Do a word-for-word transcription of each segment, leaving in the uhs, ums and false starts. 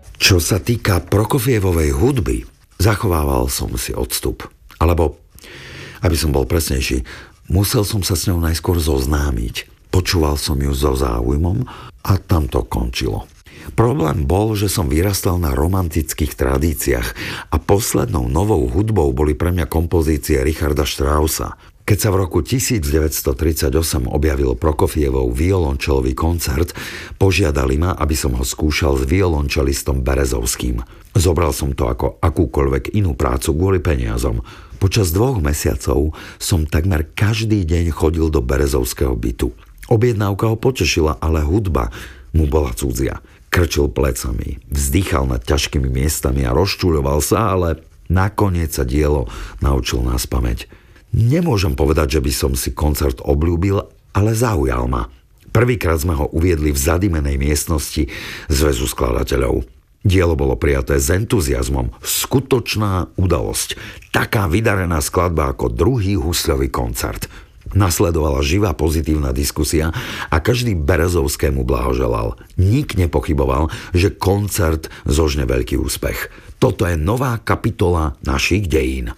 Čo sa týka Prokofievovej hudby, zachovával som si odstup. Alebo, aby som bol presnejší, musel som sa s ňou najskôr zoznámiť. Počúval som ju so záujmom a tam to končilo. Problém bol, že som vyrastal na romantických tradíciách a poslednou novou hudbou boli pre mňa kompozície Richarda Straussa. Keď sa v roku devätnásťtridsaťosem objavil Prokofievov violončelový koncert, požiadali ma, aby som ho skúšal s violončelistom Berezovským. Zobral som to ako akúkoľvek inú prácu kvôli peniazom. Počas dvoch mesiacov som takmer každý deň chodil do Berezovského bytu. Objednávka ho potešila, ale hudba mu bola cudzia. Krčil plecami, vzdychal nad ťažkými miestami a rozčuľoval sa, ale nakoniec sa dielo naučil naspamäť. Nemôžem povedať, že by som si koncert obľúbil, ale zaujal ma. Prvýkrát sme ho uviedli v zadimenej miestnosti Zväzu skladateľov. Dielo bolo prijaté s entuziazmom. Skutočná udalosť. Taká vydarená skladba ako druhý husľový koncert. Nasledovala živá pozitívna diskusia a každý Berezovskému blahoželal. Nik nepochyboval, že koncert zožne veľký úspech. Toto je nová kapitola našich dejín.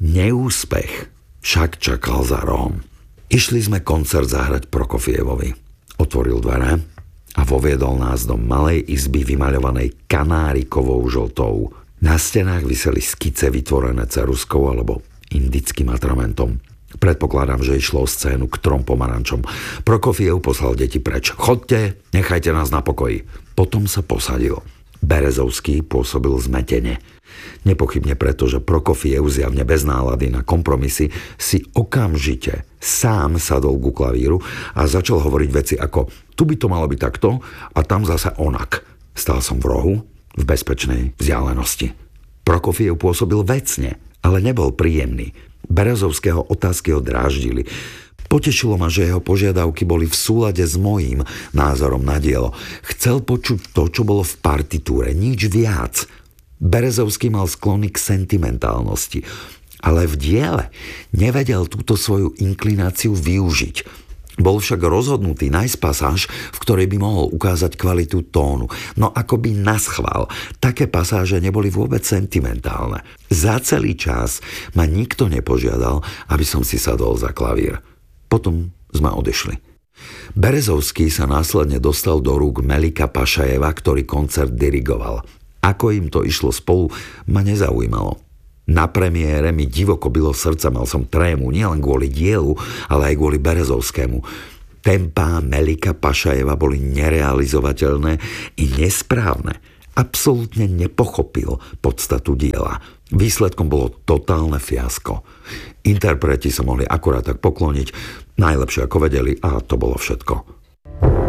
Neúspech však čakal za rohom. Išli sme koncert zahrať Prokofievovi. Otvoril dvere a voviedol nás do malej izby vymaľovanej kanárikovou žltou. Na stenách viseli skice vytvorené ceruskou alebo indickým atramentom. Predpokladám, že išlo o scénu k trom pomarančom. Prokofiev poslal deti preč. Chodte, nechajte nás na pokoji. Potom sa posadil. Berezovský pôsobil zmetene. Nepochybne preto, že Prokofiev zjavne bez nálady na kompromisy si okamžite sám sadol ku klavíru a začal hovoriť veci ako tu by to malo byť takto a tam zase onak. Stal som v rohu v bezpečnej vzdialenosti. Prokofiev pôsobil vecne, ale nebol príjemný. Berezovského otázky ho dráždili. Potešilo ma, že jeho požiadavky boli v súlade s mojím názorom na dielo. Chcel počuť to, čo bolo v partitúre, nič viac. Berezovský mal sklony k sentimentálnosti, ale v diele nevedel túto svoju inklináciu využiť. Bol však rozhodnutý nájsť pasáž, v ktorej by mohol ukázať kvalitu tónu, no akoby naschvál. Také pasáže neboli vôbec sentimentálne. Za celý čas ma nikto nepožiadal, aby som si sadol za klavír. Potom sme odišli. Berezovský sa následne dostal do rúk Melika Pašajeva, ktorý koncert dirigoval. Ako im to išlo spolu, ma nezaujímalo. Na premiére mi divoko bylo srdce, mal som trému nielen kvôli dielu, ale aj kvôli Berezovskému. Tempá Melika Pašajeva boli nerealizovateľné i nesprávne. Absolútne nepochopil podstatu diela. Výsledkom bolo totálne fiasko. Interpreti sa mohli akurát tak pokloniť, najlepšie ako vedeli, a to bolo všetko.